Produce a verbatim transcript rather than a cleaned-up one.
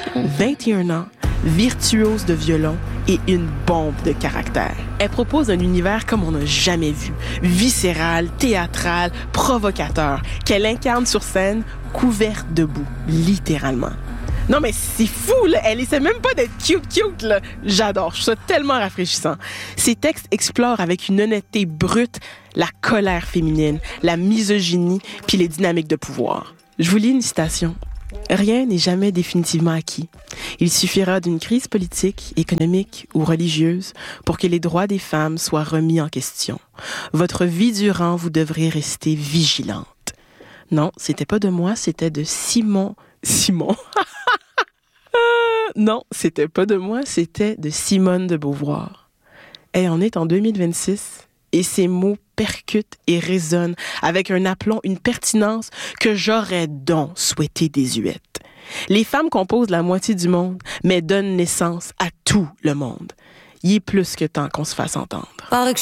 vingt et un ans, virtuose de violon et une bombe de caractère. Elle propose un univers comme on n'a jamais vu, viscéral, théâtral, provocateur, qu'elle incarne sur scène, couverte de boue, littéralement. Non, mais c'est fou, là. Elle essaie même pas d'être cute, cute, là. J'adore. Je trouve ça tellement rafraîchissant. Ses textes explorent avec une honnêteté brute la colère féminine, la misogynie, puis les dynamiques de pouvoir. Je vous lis une citation. Rien n'est jamais définitivement acquis. Il suffira d'une crise politique, économique ou religieuse pour que les droits des femmes soient remis en question. Votre vie durant, vous devrez rester vigilante. Non, c'était pas de moi, c'était de Simon... Simon... Non, c'était pas de moi, c'était de Simone de Beauvoir. Et on est en deux mille vingt-six et ces mots percutent et résonnent avec un aplomb, une pertinence que j'aurais donc souhaité désuète. Les femmes composent la moitié du monde, mais donnent naissance à tout le monde. Il est plus que temps qu'on se fasse entendre.